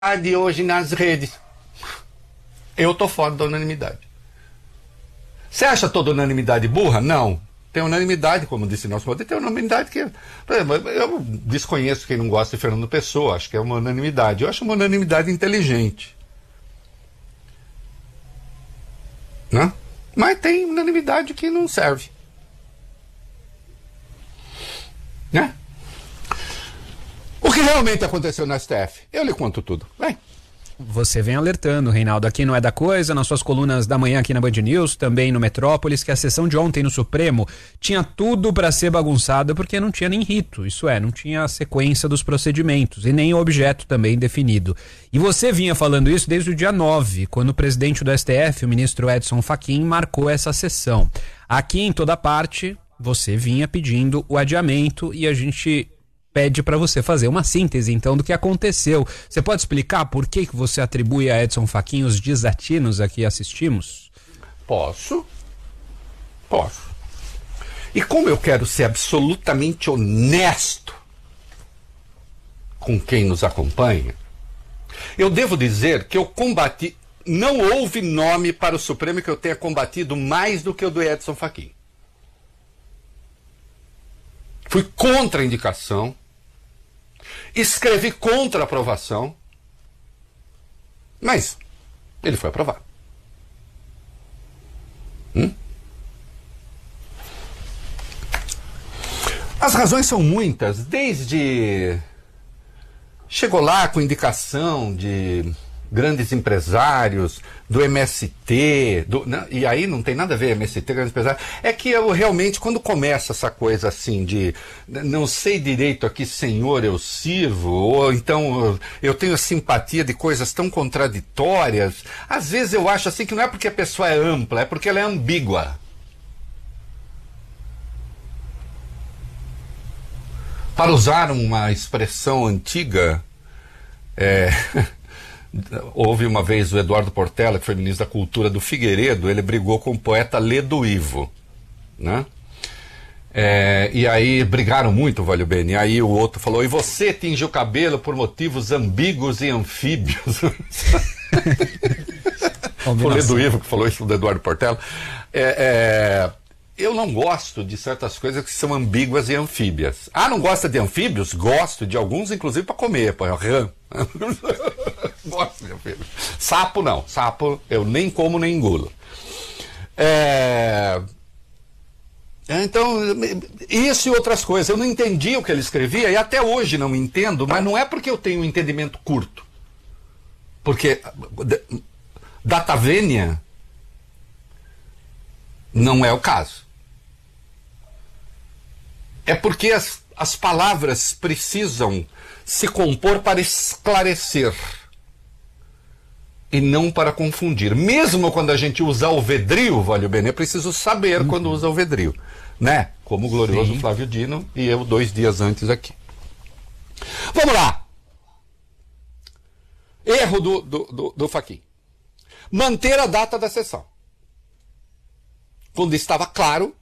de hoje nas redes. Eu tô fora da unanimidade. Você acha toda unanimidade burra? Não. Tem unanimidade, como disse nosso poder, tem unanimidade que... Por exemplo, eu desconheço quem não gosta de Fernando Pessoa, acho que é uma unanimidade. Eu acho uma unanimidade inteligente. Né? Mas tem unanimidade que não serve. Né? O que realmente aconteceu no STF? Eu lhe conto tudo. Vai. Você vem alertando, Reinaldo, aqui não é da coisa, nas suas colunas da manhã aqui na Band News, também no Metrópolis, que a sessão de ontem no Supremo tinha tudo para ser bagunçada porque não tinha nem rito, isso é, não tinha a sequência dos procedimentos e nem o objeto também definido. E você vinha falando isso desde o dia 9, quando o presidente do STF, o ministro Edson Fachin, marcou essa sessão. Aqui em toda parte, você vinha pedindo o adiamento e a gente pede para você fazer uma síntese, então, do que aconteceu. Você pode explicar por que você atribui a Edson Fachin os desatinos a que assistimos? Posso. E como eu quero ser absolutamente honesto com quem nos acompanha, eu devo dizer que eu combati... Não houve nome para o Supremo que eu tenha combatido mais do que o do Edson Fachin. Fui contra a indicação, escrevi contra a aprovação, mas ele foi aprovado. As razões são muitas, desde... Chegou lá com indicação de grandes empresários, do MST, e aí não tem nada a ver MST, grandes empresários. É que eu realmente, quando começa essa coisa assim de não sei direito a que senhor eu sirvo, ou então eu tenho simpatia de coisas tão contraditórias, às vezes eu acho assim que não é porque a pessoa é ampla, é porque ela é ambígua. Para usar uma expressão antiga, houve uma vez o Eduardo Portela, que foi ministro da Cultura do Figueiredo, ele brigou com o poeta Ledo Ivo, né? E aí brigaram muito, Valeu Bene. E aí o outro falou: e você tinge o cabelo por motivos ambíguos e anfíbios? Foi o Ledo Ivo que falou isso do Eduardo Portela. Eu não gosto de certas coisas que são ambíguas e anfíbias. Ah, não gosta de anfíbios? Gosto de alguns, inclusive para comer, rã. Gosto de anfíbios. Sapo não. Sapo eu nem como nem engulo. Então, isso e outras coisas. Eu não entendi o que ele escrevia e até hoje não entendo, mas não é porque eu tenho um entendimento curto. Porque data vênia não é o caso. É porque as palavras precisam se compor para esclarecer e não para confundir. Mesmo quando a gente usa alvedrio, Valeu Bene, é preciso saber quando usa alvedrio, né? Como o glorioso Flávio Dino e eu 2 dias antes aqui. Vamos lá. Erro do Fachin. Manter a data da sessão, quando estava claro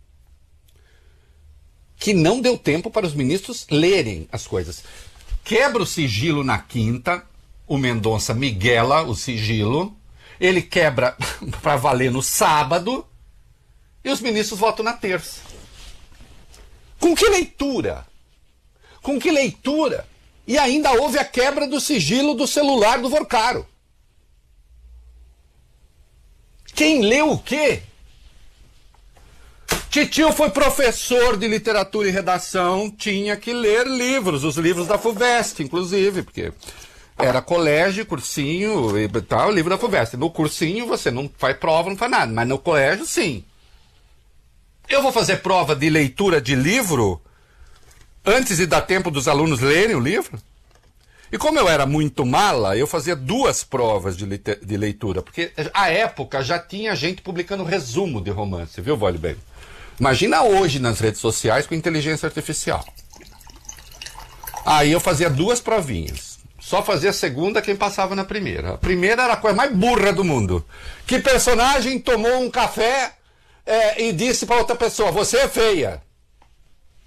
que não deu tempo para os ministros lerem as coisas. Quebra o sigilo na quinta, o Mendonça miguela o sigilo, ele quebra para valer no sábado, e os ministros votam na terça. Com que leitura? Com que leitura? E ainda houve a quebra do sigilo do celular do Vorcaro. Quem leu o quê? Titio foi professor de literatura e redação, tinha que ler livros, os livros da FUVEST, inclusive, porque era colégio, cursinho e tal, livro da FUVEST. No cursinho você não faz prova, não faz nada, mas no colégio sim. Eu vou fazer prova de leitura de livro antes de dar tempo dos alunos lerem o livro? E como eu era muito mala, eu fazia 2 provas de leitura, porque à época já tinha gente publicando resumo de romance, viu, Valeu Bene? Imagina hoje nas redes sociais com inteligência artificial. Aí eu fazia 2 provinhas. Só fazia a segunda quem passava na primeira. A primeira era a coisa mais burra do mundo. Que personagem tomou um café e disse para outra pessoa: você é feia?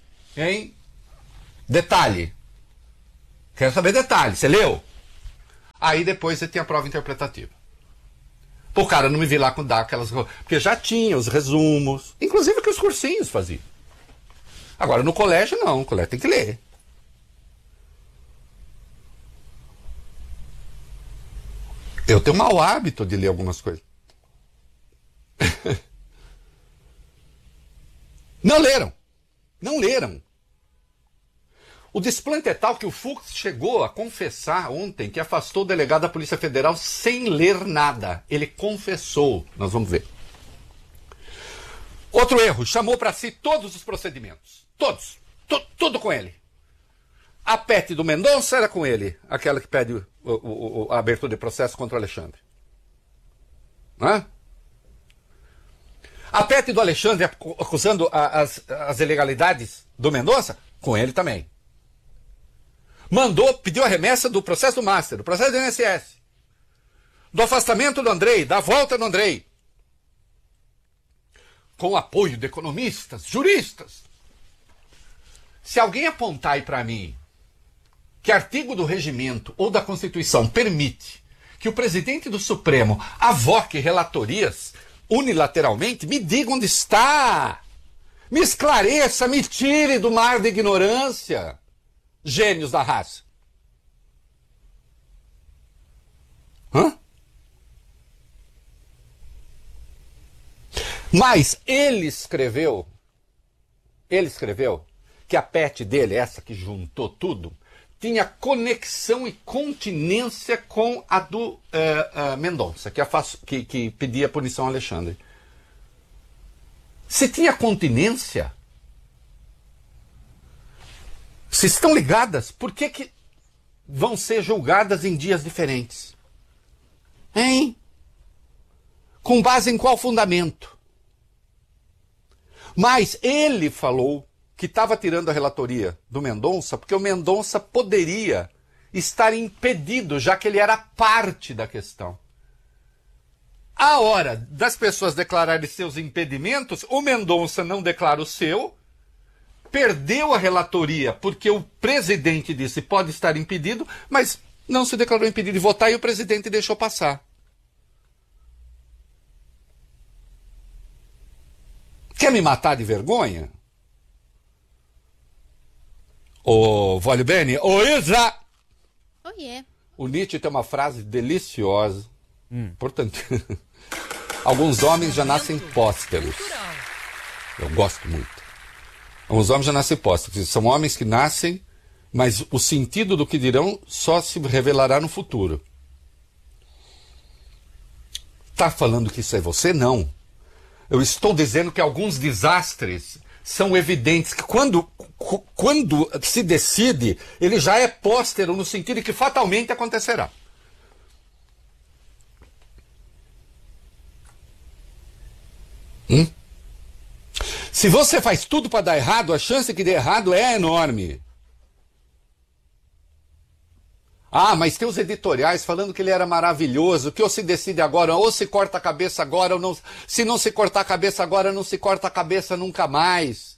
Hein? Detalhe. Quero saber detalhe. Você leu? Aí depois você tem a prova interpretativa. O cara não me vir lá com dar aquelas... Porque já tinha os resumos, inclusive que os cursinhos faziam. Agora no colégio não, o colégio tem que ler. Eu tenho um mau hábito de ler algumas coisas. Não leram. Não leram. O desplante é tal que o Fux chegou a confessar ontem que afastou o delegado da Polícia Federal sem ler nada. Ele confessou. Nós vamos ver. Outro erro. Chamou para si todos os procedimentos. Todos. Tudo com ele. A PET do Mendonça era com ele. Aquela que pede a abertura de processo contra o Alexandre. Não é? A PET do Alexandre acusando as ilegalidades do Mendonça, com ele também. Pediu a remessa do processo do Master, do processo do INSS, do afastamento do Andrei, da volta do Andrei, com o apoio de economistas, juristas. Se alguém apontar aí para mim que artigo do regimento ou da Constituição permite que o presidente do Supremo avoque relatorias unilateralmente, me diga onde está. Me esclareça, me tire do mar de ignorância. Gênios da raça. Hã? Mas ele escreveu que a PET dele, essa que juntou tudo, tinha conexão e continência com a do Mendonça, que pedia punição ao Alexandre. Se tinha continência, se estão ligadas, por que vão ser julgadas em dias diferentes? Hein? Com base em qual fundamento? Mas ele falou que estava tirando a relatoria do Mendonça porque o Mendonça poderia estar impedido, já que ele era parte da questão. A hora das pessoas declararem seus impedimentos, o Mendonça não declara o seu, perdeu a relatoria porque o presidente disse pode estar impedido, mas não se declarou impedido de votar e o presidente deixou passar. Quer me matar de vergonha? Ô, Vólio Bene, ô Isa! Oiê. O Nietzsche tem uma frase deliciosa, importante. Alguns homens já nascem pósteros. Eu gosto muito. Alguns homens já nascem pósteros. São homens que nascem, mas o sentido do que dirão só se revelará no futuro. Tá falando que isso é você? Não. Eu estou dizendo que alguns desastres são evidentes, que quando se decide, ele já é póstero no sentido de que fatalmente acontecerá. Se você faz tudo para dar errado, a chance que dê errado é enorme. Ah, mas tem os editoriais falando que ele era maravilhoso, que ou se decide agora, ou se corta a cabeça agora, ou não, se não se cortar a cabeça agora, não se corta a cabeça nunca mais.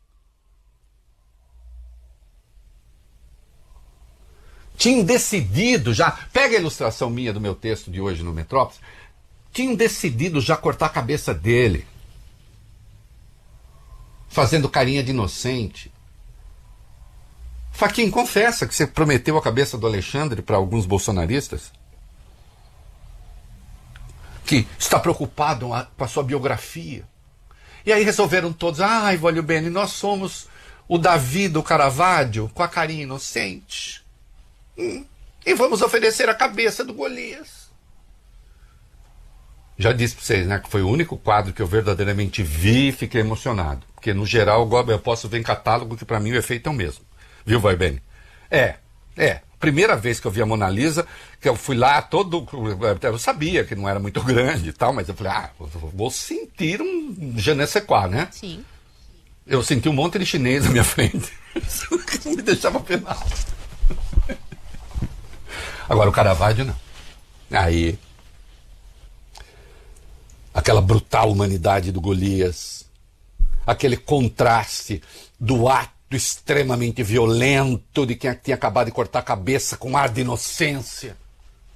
Tinham decidido já, pega a ilustração minha do meu texto de hoje no Metrópolis, tinham decidido já cortar a cabeça dele, fazendo carinha de inocente. Fachin, confessa que você prometeu a cabeça do Alexandre para alguns bolsonaristas? Que está preocupado com a sua biografia. E aí resolveram todos, ai, Vólio Bene, nós somos o Davi do Caravaggio com a carinha inocente. E vamos oferecer a cabeça do Golias. Já disse para vocês, né, que foi o único quadro que eu verdadeiramente vi e fiquei emocionado. Porque, no geral, eu posso ver em catálogo que para mim o efeito é o mesmo. Viu, vai bem? Primeira vez que eu vi a Mona Lisa, que eu fui lá todo... Eu sabia que não era muito grande e tal, mas eu falei, vou sentir um je ne sais quoi, né? Sim. Eu senti um monte de chinês na minha frente. Isso me deixava penal. Agora o Caravaggio não. Aí... aquela brutal humanidade do Golias, aquele contraste do ato extremamente violento de quem tinha acabado de cortar a cabeça com ar de inocência.